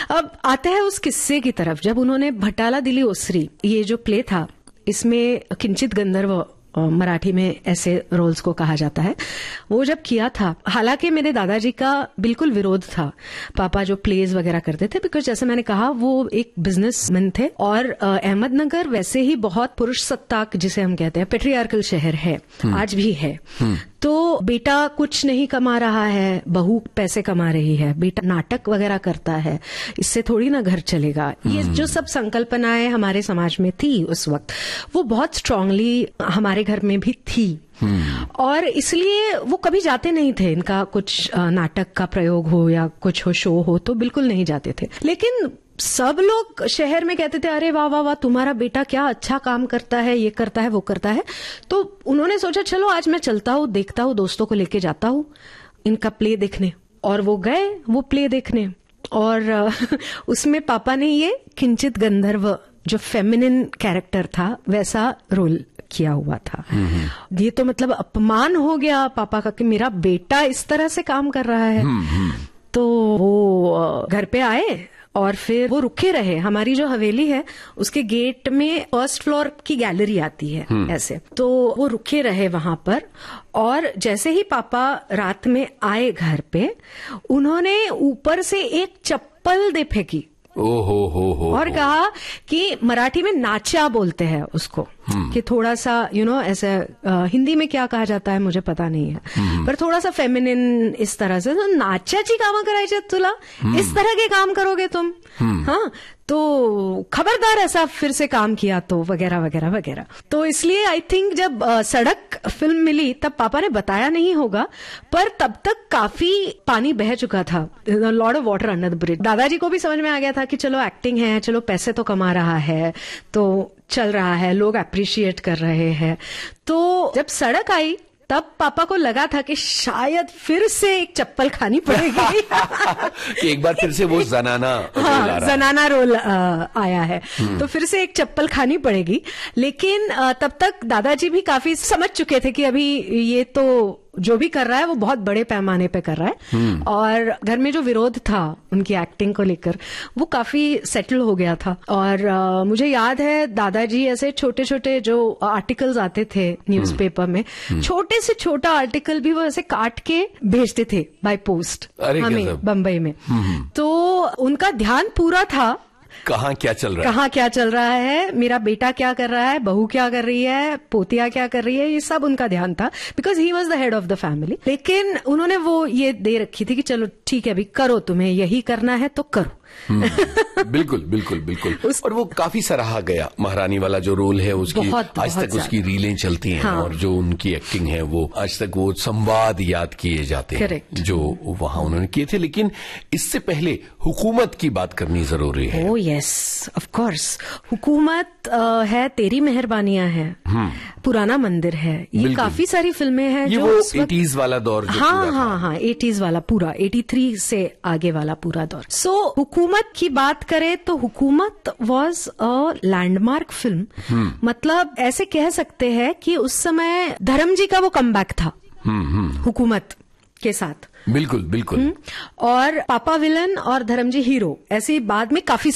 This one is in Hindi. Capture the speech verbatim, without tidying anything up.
अब आते हैं उस किस्से की तरफ। जब उन्होंने भटाला दिली ओसरी, ये जो प्ले था, इसमें किंचित गंधर्व मराठी में ऐसे रोल्स को कहा जाता है, वो जब किया था, हालांकि मेरे दादाजी का बिल्कुल विरोध था। पापा जो प्लेज वगैरह करते थे, बिकॉज जैसे मैंने कहा वो एक बिजनेसमैन थे, और अहमदनगर वैसे ही बहुत पुरुष सत्ताक, जिसे हम कहते हैं पेट्रियार्कल शहर है, आज भी है। तो बेटा कुछ नहीं कमा रहा है, बहू पैसे कमा रही है, बेटा नाटक वगैरह करता है, इससे थोड़ी ना घर चलेगा। ये जो सब संकल्पनाएं हमारे समाज में थी उस वक्त, वो बहुत स्ट्रांगली हमारे घर में भी थी। और इसलिए वो कभी जाते नहीं थे, इनका कुछ नाटक का प्रयोग हो या कुछ हो, शो हो, तो बिल्कुल नहीं जाते थे। लेकिन सब लोग शहर में कहते थे, अरे वाह वाह वाह, तुम्हारा बेटा क्या अच्छा काम करता है, ये करता है, वो करता है। तो उन्होंने सोचा चलो आज मैं चलता हूँ, देखता हूँ, दोस्तों को लेके जाता हूँ इनका प्ले देखने। और वो गए वो प्ले देखने, और उसमें पापा ने ये किंचित गंधर्व जो फेमिनिन कैरेक्टर था वैसा रोल किया हुआ था। ये तो मतलब अपमान हो गया पापा का कि मेरा बेटा इस तरह से काम कर रहा है। तो वो घर पे आए और फिर वो रुके रहे। हमारी जो हवेली है उसके गेट में फर्स्ट फ्लोर की गैलरी आती है ऐसे, तो वो रुके रहे वहां पर। और जैसे ही पापा रात में आए घर पे, उन्होंने ऊपर से एक चप्पल दे फेंकी। ओ हो हो हो और कहा कि मराठी में नाचा बोलते हैं उसको, कि थोड़ा सा यू नो ऐसे, हिंदी में क्या कहा जाता है मुझे पता नहीं है, पर थोड़ा सा फेमिनिन इस तरह से, तो नाच्याची कामं करायची तुला, इस तरह के काम करोगे तुम, हाँ तो खबरदार ऐसा फिर से काम किया तो, वगैरह वगैरह वगैरह। तो इसलिए आई थिंक जब आ, सड़क फिल्म मिली तब पापा ने बताया नहीं होगा, पर तब तक काफी पानी बह चुका था, lot of water under the bridge. दादाजी को भी समझ में आ गया था कि चलो एक्टिंग है, चलो पैसे तो कमा रहा है, तो चल रहा है, लोग अप्रिशिएट कर रहे हैं। तो जब सड़क आई तब पापा को लगा था कि शायद फिर से एक चप्पल खानी पड़ेगी। कि एक बार फिर से वो जनाना हाँ, रोल जनाना रोल आ, आया है, तो फिर से एक चप्पल खानी पड़ेगी। लेकिन आ, तब तक दादाजी भी काफी समझ चुके थे कि अभी ये तो जो भी कर रहा है वो बहुत बड़े पैमाने पे कर रहा है, और घर में जो विरोध था उनकी एक्टिंग को लेकर वो काफी सेटल हो गया था। और आ, मुझे याद है दादाजी ऐसे छोटे छोटे जो आर्टिकल्स आते थे न्यूज़पेपर में, छोटे से छोटा आर्टिकल भी वो ऐसे काट के भेजते थे बाय पोस्ट हमें बम्बई में। तो उनका ध्यान पूरा था कहाँ क्या चल रहा है, कहाँ क्या चल रहा है, मेरा बेटा क्या कर रहा है, बहू क्या कर रही है, पोतिया क्या कर रही है, ये सब उनका ध्यान था, because he was the head of the family. लेकिन उन्होंने वो ये दे रखी थी कि चलो ठीक है अभी करो, तुम्हें यही करना है तो करो। बिल्कुल बिल्कुल बिल्कुल। और वो काफी सराहा गया, महारानी वाला जो रोल है उसकी बहुत, आज बहुत तक उसकी रीलें चलती हैं। हाँ। और जो उनकी एक्टिंग है वो आज तक वो संवाद याद किए जाते हैं Correct. जो वहां उन्होंने किए थे। लेकिन इससे पहले हुकूमत की बात करनी जरूरी है। Oh yes, of course. हुकूमत आ, है, तेरी मेहरबानियां है, पुराना मंदिर है, ये काफी सारी फिल्में हैं ये जो वो एटीज वाला दौर जो हाँ पूरा हाँ हाँ एटीज वाला पूरा, एटी थ्री से आगे वाला पूरा दौर। सो so, हुकूमत की बात करें तो हुकूमत वॉज अ लैंडमार्क फिल्म। मतलब ऐसे कह सकते हैं कि उस समय धर्म जी का वो कमबैक था हुकूमत के साथ। बिल्कुल बिल्कुल। और पापा विलन और धर्मजी हीरो, ऐसे बाद में काफी